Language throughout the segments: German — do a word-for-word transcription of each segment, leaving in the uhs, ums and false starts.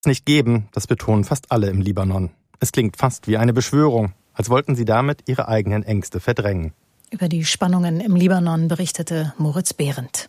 Nicht geben, das betonen fast alle im Libanon. Es klingt fast wie eine Beschwörung, als wollten sie damit ihre eigenen Ängste verdrängen. Über die Spannungen im Libanon berichtete Moritz Behrendt.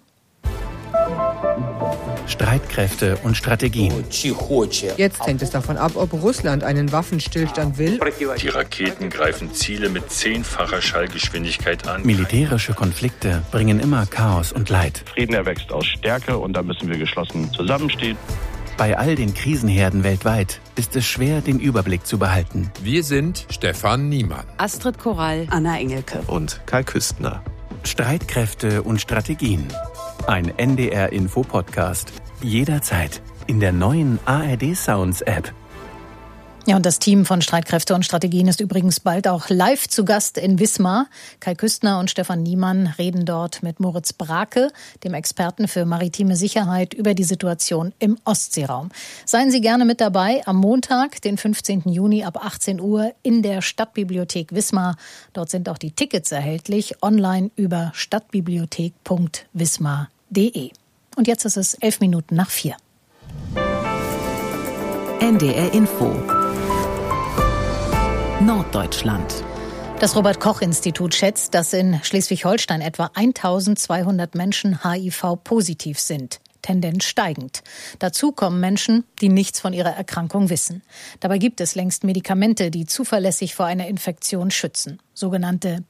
Streitkräfte und Strategien. Jetzt hängt es davon ab, ob Russland einen Waffenstillstand will. Die Raketen greifen Ziele mit zehnfacher Schallgeschwindigkeit an. Militärische Konflikte bringen immer Chaos und Leid. Frieden erwächst aus Stärke und da müssen wir geschlossen zusammenstehen. Bei all den Krisenherden weltweit ist es schwer, den Überblick zu behalten. Wir sind Stefan Niemann, Astrid Korall, Anna Engelke und Kai Küstner. Streitkräfte und Strategien. Ein N D R-Info-Podcast. Jederzeit in der neuen A R D-Sounds-App. Ja, und das Team von Streitkräfte und Strategien ist übrigens bald auch live zu Gast in Wismar. Kai Küstner und Stefan Niemann reden dort mit Moritz Brake, dem Experten für maritime Sicherheit, über die Situation im Ostseeraum. Seien Sie gerne mit dabei am Montag, den fünfzehnten Juni ab achtzehn Uhr in der Stadtbibliothek Wismar. Dort sind auch die Tickets erhältlich, online über stadtbibliothek punkt wismar punkt de. Und jetzt ist es elf Minuten nach vier. N D R Info Norddeutschland. Das Robert-Koch-Institut schätzt, dass in Schleswig-Holstein etwa eintausendzweihundert Menschen H I V-positiv sind. Tendenz steigend. Dazu kommen Menschen, die nichts von ihrer Erkrankung wissen. Dabei gibt es längst Medikamente, die zuverlässig vor einer Infektion schützen. Sogenannte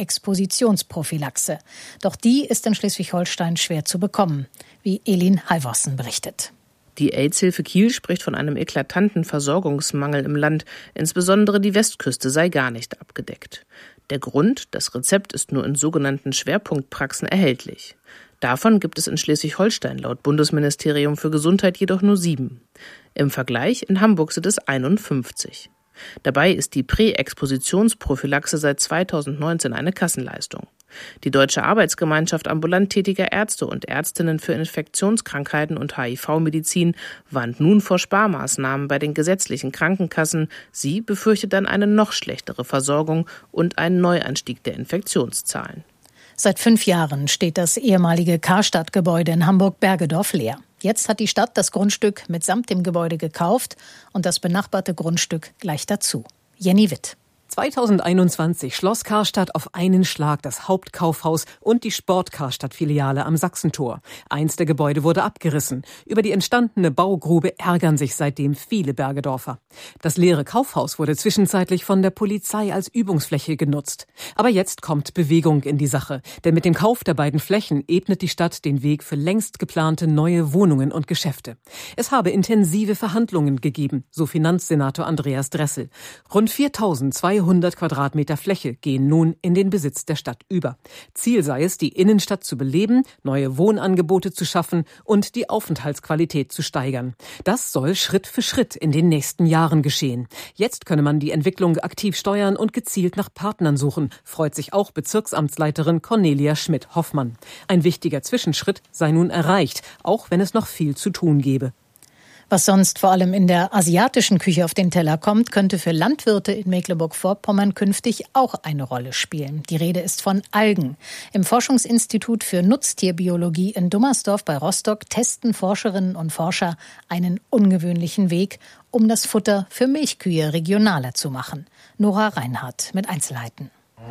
Präexpositionsprophylaxe. Doch die ist in Schleswig-Holstein schwer zu bekommen, wie Elin Halvorsen berichtet. Die AIDS-Hilfe Kiel spricht von einem eklatanten Versorgungsmangel im Land. Insbesondere die Westküste sei gar nicht abgedeckt. Der Grund: das Rezept ist nur in sogenannten Schwerpunktpraxen erhältlich. Davon gibt es in Schleswig-Holstein laut Bundesministerium für Gesundheit jedoch nur sieben. Im Vergleich: in Hamburg sind es einundfünfzig. Dabei ist die Präexpositionsprophylaxe seit zweitausendneunzehn eine Kassenleistung. Die Deutsche Arbeitsgemeinschaft ambulant tätiger Ärzte und Ärztinnen für Infektionskrankheiten und H I V-Medizin warnt nun vor Sparmaßnahmen bei den gesetzlichen Krankenkassen. Sie befürchtet dann eine noch schlechtere Versorgung und einen Neuanstieg der Infektionszahlen. Seit fünf Jahren steht das ehemalige Karstadt-Gebäude in Hamburg-Bergedorf leer. Jetzt hat die Stadt das Grundstück mitsamt dem Gebäude gekauft und das benachbarte Grundstück gleich dazu. Jenny Witt. zweitausendeinundzwanzig schloss Karstadt auf einen Schlag das Hauptkaufhaus und die Sport-Karstadt-Filiale am Sachsentor. Eins der Gebäude wurde abgerissen. Über die entstandene Baugrube ärgern sich seitdem viele Bergedorfer. Das leere Kaufhaus wurde zwischenzeitlich von der Polizei als Übungsfläche genutzt. Aber jetzt kommt Bewegung in die Sache. Denn mit dem Kauf der beiden Flächen ebnet die Stadt den Weg für längst geplante neue Wohnungen und Geschäfte. Es habe intensive Verhandlungen gegeben, so Finanzsenator Andreas Dressel. Rund viertausendzweihundert Quadratmeter Fläche gehen nun in den Besitz der Stadt über. Ziel sei es, die Innenstadt zu beleben, neue Wohnangebote zu schaffen und die Aufenthaltsqualität zu steigern. Das soll Schritt für Schritt in den nächsten Jahren geschehen. Jetzt könne man die Entwicklung aktiv steuern und gezielt nach Partnern suchen, freut sich auch Bezirksamtsleiterin Cornelia Schmidt-Hoffmann. Ein wichtiger Zwischenschritt sei nun erreicht, auch wenn es noch viel zu tun gebe. Was sonst vor allem in der asiatischen Küche auf den Teller kommt, könnte für Landwirte in Mecklenburg-Vorpommern künftig auch eine Rolle spielen. Die Rede ist von Algen. Im Forschungsinstitut für Nutztierbiologie in Dummersdorf bei Rostock testen Forscherinnen und Forscher einen ungewöhnlichen Weg, um das Futter für Milchkühe regionaler zu machen. Nora Reinhardt mit Einzelheiten.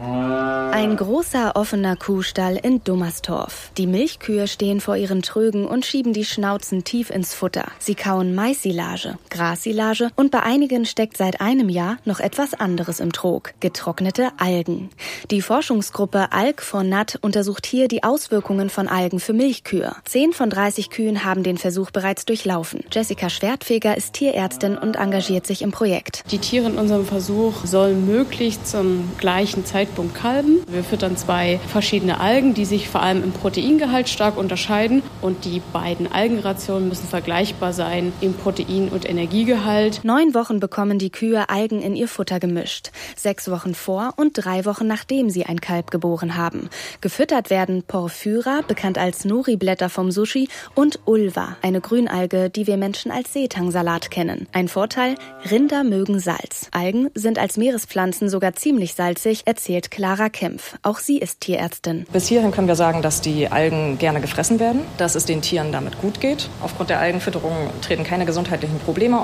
Ein großer offener Kuhstall in Dummersdorf. Die Milchkühe stehen vor ihren Trögen und schieben die Schnauzen tief ins Futter. Sie kauen Maissilage, Grassilage und bei einigen steckt seit einem Jahr noch etwas anderes im Trog: getrocknete Algen. Die Forschungsgruppe Alg von N A T untersucht hier die Auswirkungen von Algen für Milchkühe. Zehn von dreißig Kühen haben den Versuch bereits durchlaufen. Jessica Schwertfeger ist Tierärztin und engagiert sich im Projekt. Die Tiere in unserem Versuch sollen möglichst zum gleichen Zeitpunkt kalben. Wir füttern zwei verschiedene Algen, die sich vor allem im Proteingehalt stark unterscheiden. Und die beiden Algenrationen müssen vergleichbar sein im Protein- und Energiegehalt. Neun Wochen bekommen die Kühe Algen in ihr Futter gemischt. Sechs Wochen vor und drei Wochen nachdem sie ein Kalb geboren haben. Gefüttert werden Porphyra, bekannt als Nori-Blätter vom Sushi, und Ulva, eine Grünalge, die wir Menschen als Seetangsalat kennen. Ein Vorteil: Rinder mögen Salz. Algen sind als Meerespflanzen sogar ziemlich salzig, erzählt Clara Kempf. Auch sie ist Tierärztin. Bis hierhin können wir sagen, dass die Algen gerne gefressen werden, dass es den Tieren damit gut geht. Aufgrund der Algenfütterung treten keine gesundheitlichen Probleme